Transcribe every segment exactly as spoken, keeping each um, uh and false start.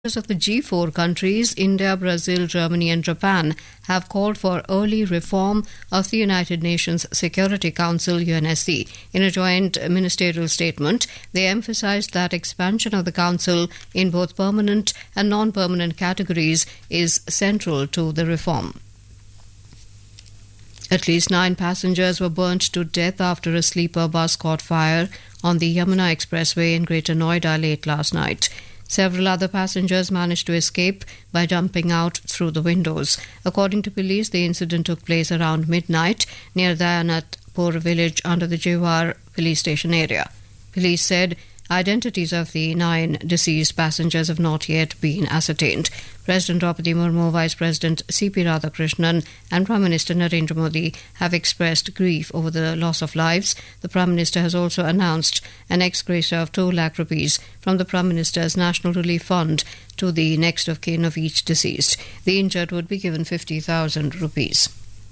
Leaders of the G four countries, India, Brazil, Germany and Japan, have called for early reform of the United Nations Security Council U N S C. In a joint ministerial statement, they emphasized that expansion of the council in both permanent and non-permanent categories is central to the reform. At least nine passengers were burnt to death after a sleeper bus caught fire on the Yamuna Expressway in Greater Noida late last night. Several other passengers managed to escape by jumping out through the windows. According to police, the incident took place around midnight near Dayanatpur village under the Jiwar police station area. Police said identities of the nine deceased passengers have not yet been ascertained. President Draupadi Murmu, Vice President C P Radhakrishnan and Prime Minister Narendra Modi have expressed grief over the loss of lives. The Prime Minister has also announced an ex gratia of two lakh rupees from the Prime Minister's National Relief Fund to the next of kin of each deceased. The injured would be given fifty thousand rupees.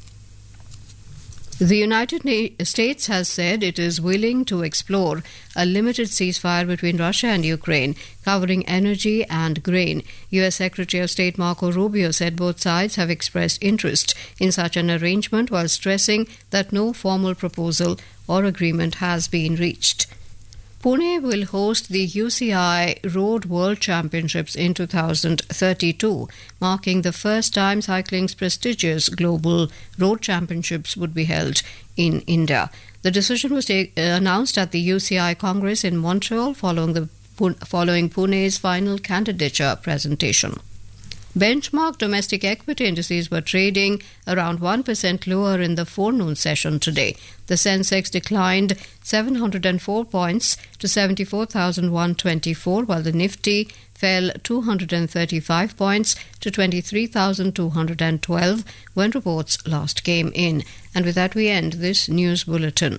The United States has said it is willing to explore a limited ceasefire between Russia and Ukraine, covering energy and grain. U S Secretary of State Marco Rubio said both sides have expressed interest in such an arrangement while stressing that no formal proposal or agreement has been reached. Pune will host the U C I Road World Championships in two thousand thirty-two, marking the first time cycling's prestigious global road championships would be held in India. The decision was take, uh, announced at the U C I Congress in Montreal following, the, following Pune's final candidature presentation. Benchmark domestic equity indices were trading around one percent lower in the forenoon session today. The Sensex declined seven hundred four points to seventy-four thousand one hundred twenty-four, while the Nifty fell two hundred thirty-five points to twenty-three thousand two hundred twelve when reports last came in. And with that we end this news bulletin.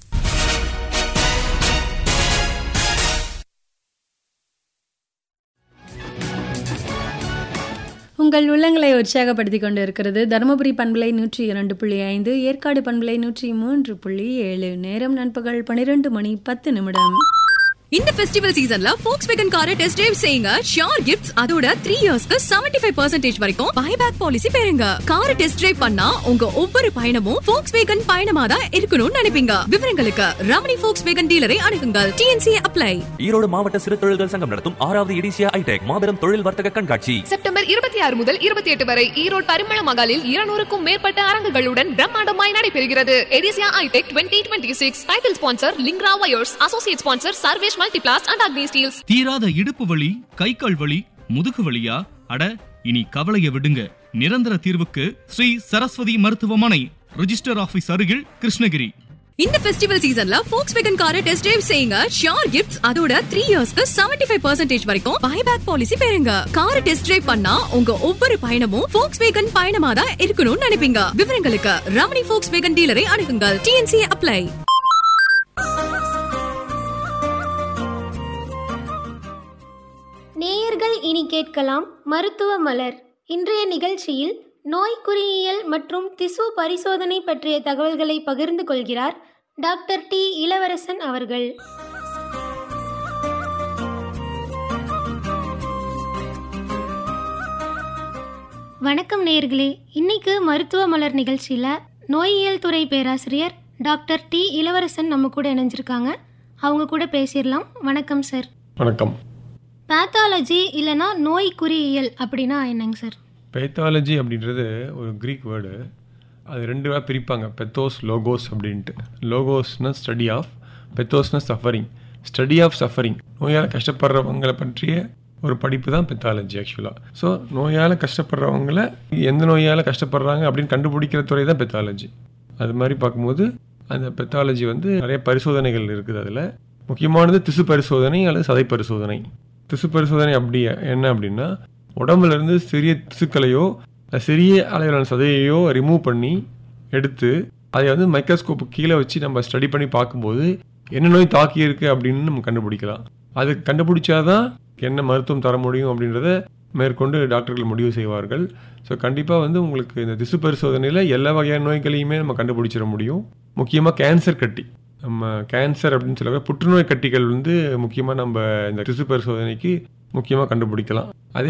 உங்கள் உள்ளங்களை உற்சாகப்படுத்திக் கொண்டு இருக்கிறது தருமபுரி பண்பலை நூற்றி இரண்டு புள்ளி ஐந்து, ஏற்காடு பண்பலை நூற்றி மூன்று புள்ளி ஏழு. நேரம் நண்பகல் பனிரெண்டு மணி பத்து நிமிடம். இந்த ஃபெஸ்டிவல் சீசன்ல Volkswagen காரை டெஸ்ட் டிரைவ் செய்யுங்க. ஷியோர் கிஃப்ட்ஸ் அதோட த்ரீ இயர்ஸ்க்கு செவன்டி ஃபைவ் பர்சன்டேஜ் வரைக்கும் பைபேக் பாலிசி பெறுங்க. காரை டெஸ்ட் டிரைவ் பண்ணா உங்க ஒவ்வொரு பயணமும் Volkswagen பயணமா தான் இருக்கணும்னு நினைப்பீங்க. விவரங்களுக்கு Ramani Volkswagen டீலரை அணுகுங்கள். T N C apply. Erode மாவட்ட சிறு தொழில்கள் சங்கம் நடத்தும் ஆறாவது எடிசியா ஐடெக் மாபெரும் தொழில் வர்த்தக கண்காட்சி செப்டம்பர் இருபத்தி ஆறு முதல் இருபத்தி எட்டு வரை ஈரோடு பரிமள மகாலில் இருநூறுக்கும் மேற்பட்ட அரங்குகளுடன் பிரம்மாண்டமாய் நடைபெறுகிறது. எடிசியா ஐடெக் twenty twenty six title sponsor லிங்க்ரா wires, associate sponsor Sarvesh Multiplast and Agni Steeles. தீராத இடுப்பு வலி, கை கால் வலி, முதுகு வலியா? அட, இனி கவலைய விடுங்க. நிரந்தர தீர்வுக்கு ஸ்ரீ சரஸ்வதி மருத்துவமனை, ரிஜிஸ்டர் ஆபீஸ் அருகில், கிருஷ்ணகிரி. இந்த ஃபெஸ்டிவல் சீசன்ல Volkswagen காரை டெஸ்ட் டிரைவ் செய்யுங்க. ஷியோர் கிஃப்ட்ஸ் அதோட த்ரீ இயர்ஸ்க்கு செவன்டி ஃபைவ் பர்சன்டேஜ் வரைக்கும் பைபேக் பாலிசி பெறுங்க. காரை டெஸ்ட் டிரைவ் பண்ணா உங்க ஒவ்வொரு பயணமும் Volkswagen பயணமா தான் இருக்கணும்னு நினைப்பீங்க. விவரங்களுக்கு Ramani Volkswagen டீலரை அணுகுங்கள். T N C apply. நேயர்கள் இனி கேட்கலாம் மருத்துவ மலர். இன்றைய நிகழ்ச்சியில் நோய் குறியியல் மற்றும் திசு பரிசோதனை பற்றிய தகவல்களை பகிர்ந்து கொள்கிறார் டாக்டர் டி இளவரசன் அவர்கள். வணக்கம் நேயர்களே, இன்னைக்கு மருத்துவ மலர் நிகழ்ச்சியில் நோயியல் துறை பேராசிரியர் டாக்டர் டி இளவரசன் நம்ம கூட இணைஞ்சிருக்காங்க. அவங்க கூட பேசிடலாம். வணக்கம் சார். வணக்கம். பேத்தாலஜி இல்லைனா நோய் குறியியல் அப்படின்னா என்னங்க சார்? பேத்தாலஜி அப்படின்றது ஒரு க்ரீக் வேர்டு. அது ரெண்டு வேர்டு பிரிப்பாங்க, பெத்தோஸ் லோகோஸ் அப்படின்ட்டு. லோகோஸ்னால் study of, பெத்தோஸ்னால் suffering. Study of suffering, நோயால் கஷ்டப்படுறவங்களை பற்றிய ஒரு படிப்பு தான் பெத்தாலஜி ஆக்சுவலாக. ஸோ நோயால் கஷ்டப்படுறவங்கள எந்த நோயால் கஷ்டப்படுறாங்க அப்படின்னு கண்டுபிடிக்கிற துறை தான் பெத்தாலஜி. அது மாதிரி பார்க்கும்போது அந்த பெத்தாலஜி வந்து நிறைய பரிசோதனைகள் இருக்குது. அதில் முக்கியமானது திசு பரிசோதனை அல்லது சதை பரிசோதனை. திசு பரிசோதனை அப்படி என்ன அப்படின்னா, உடம்புல இருந்து சிறிய திசுக்களையோ சிறிய அளவிலான சதையையோ ரிமூவ் பண்ணி எடுத்து அதை வந்து மைக்ரோஸ்கோப்பு கீழே வச்சு நம்ம ஸ்டடி பண்ணி பார்க்கும்போது என்ன நோய் தாக்கி இருக்கு அப்படின்னு நம்ம கண்டுபிடிக்கலாம். அது கண்டுபிடிச்சாதான் என்ன மருத்துவம் தர முடியும் அப்படின்றத மேற்கொண்டு டாக்டர்கள் முடிவு செய்வார்கள். ஸோ கண்டிப்பாக வந்து உங்களுக்கு இந்த திசு பரிசோதனையில் எல்லா வகையான நோய்களையுமே நம்ம கண்டுபிடிச்சிட முடியும். முக்கியமாக கேன்சர் கட்டி, நம்ம கேன்சர் அப்படின்னு சொல்லுவாங்க, புற்றுநோய் கட்டிகள் வந்து முக்கியமாக நம்ம இந்த திசு பரிசோதனைக்கு முக்கியமாக கண்டுபிடிக்கலாம். அதே